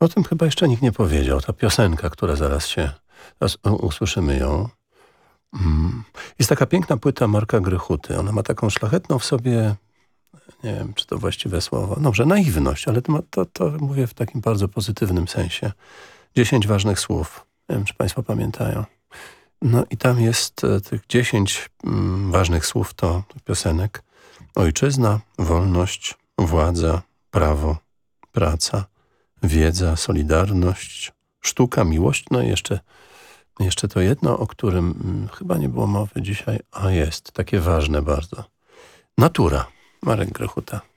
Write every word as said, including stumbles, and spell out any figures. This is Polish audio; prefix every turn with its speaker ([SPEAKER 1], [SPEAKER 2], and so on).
[SPEAKER 1] O tym chyba jeszcze nikt nie powiedział. Ta piosenka, która zaraz się, zaraz usłyszymy ją. Jest taka piękna płyta Marka Grychuty. Ona ma taką szlachetną w sobie, nie wiem, czy to właściwe słowo, dobrze, naiwność, ale to, ma, to, to mówię w takim bardzo pozytywnym sensie. Dziesięć ważnych słów. Nie wiem, czy państwo pamiętają. No i tam jest e, tych dziesięć mm, ważnych słów, to piosenek. Ojczyzna, wolność, władza, prawo, praca, wiedza, solidarność, sztuka, miłość. No i jeszcze, jeszcze to jedno, o którym mm, chyba nie było mowy dzisiaj, a jest takie ważne bardzo. Natura. Marek Grychuta.